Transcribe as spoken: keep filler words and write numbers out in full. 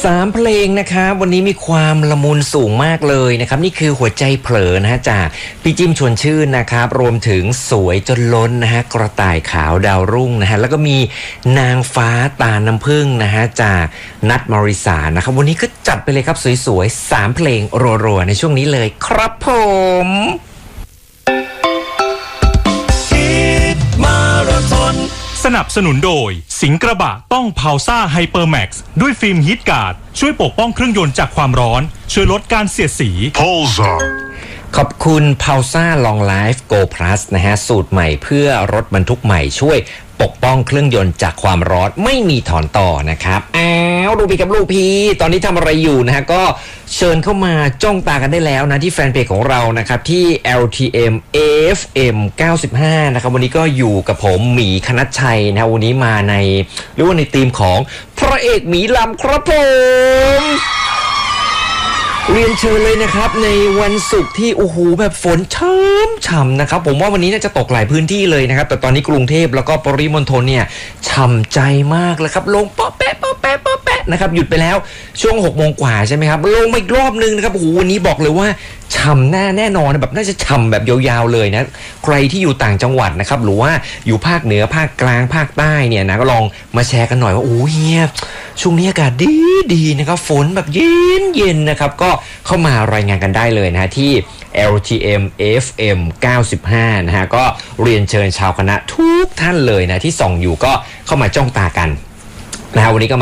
สามเพลงนะครับวันนี้มีความละมุนสูงมากเลยนะครับนี่คือหัวใจเผลอนะฮะจากพี่จิ้มชวนชื่นนะครับรวมถึงสวยจนล้นนะฮะกระต่ายขาวดาวรุ่งนะฮะแล้วก็มีนางฟ้าตาน้ำผึ้งนะฮะจากนัทมาริสานะครับวันนี้ก็จัดไปเลยครับสวยๆสามเพลงรัวๆในช่วงนี้เลยครับผมสนับสนุนโดยสิงห์กระบะต้องพาวซ่าไฮเปอร์แม็กซ์ด้วยฟิล์มฮีทการ์ดช่วยปกป้องเครื่องยนต์จากความร้อนช่วยลดการเสียดสีขอบคุณ Pulsar Long Life Go Plus นะฮะสูตรใหม่เพื่อรถบรรทุกใหม่ช่วยปกป้องเครื่องยนต์จากความร้อนไม่มีถอนต่อนะครับอ้าวลูกพี่กับลูกพี่ตอนนี้ทำอะไรอยู่นะฮะก็เชิญเข้ามาจ้องตากันได้แล้วนะที่แฟนเพจของเรานะครับที่ แอล ที เอ็ม เอ เอฟ เอ็ม เก้าสิบห้านะครับวันนี้ก็อยู่กับผมหมีคณัชชัยนะฮะวันนี้มาในหรือว่าในธีมของพระเอกหมีลำครับผมเรียนเชิญเลยนะครับในวันศุกร์ที่โอ้โหแบบฝนช่ำฉ่ำนะครับผมว่าวันนี้น่าจะตกหลายพื้นที่เลยนะครับแต่ตอนนี้กรุงเทพแล้วก็ปริมณฑลเนี่ยฉ่ำใจมากเลยครับลงป๊อปแป๊ะป๊อปแป๊ะป๊อปแป๊ะนะครับหยุดไปแล้วช่วงหกโมงกว่าใช่ไหมครับลงมาอีกรอบนึงนะครับโอ้โหวันนี้บอกเลยว่าฉ่ำแน่แน่นอนแบบน่าจะฉ่ำแบบยาวๆเลยนะใครที่อยู่ต่างจังหวัดนะครับหรือว่าอยู่ภาคเหนือภาคกลางภาคใต้เนี่ยนะก็ลองมาแชร์กันหน่อยว่าโอ้เฮียช่วงนี้อากาศดีดีนะครับฝนแบบเย็นเย็นนะครับก็เข้ามารายงานกันได้เลยนะฮะที่ แอล ที เอ็ม เอฟ เอ็ม เก้าสิบห้านะฮะก็เรียนเชิญชาวคณะทุกท่านเลยนะที่ส่องอยู่ก็เข้ามาจ้องตากันนะฮะวันนี้ก็มา